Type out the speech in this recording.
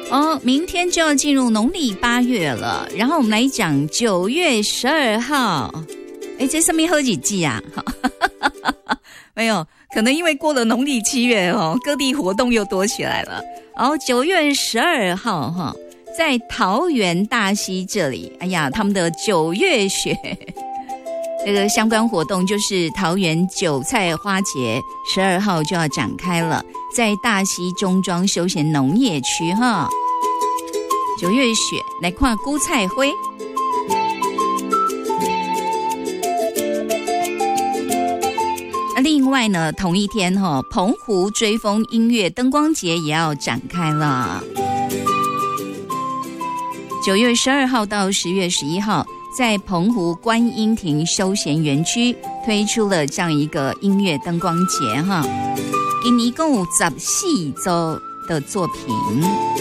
哦，明天就要进入农历8月了，然后我们来讲9月12号。这上面喝几季啊？没有，可能因为过了农历7月各地活动又多起来了。然后9月12号在桃园大溪这里，哎呀，他们的9月雪这个相关活动就是桃园韭菜花节，12号就要展开了，在大溪中庄休闲农业区9月雪来看菇菜花。另外呢，同一天澎湖追风音乐灯光节也要展开了。9月12号到10月11号，在澎湖观音亭休闲园区推出了这样一个音乐灯光节今年共有14组的作品。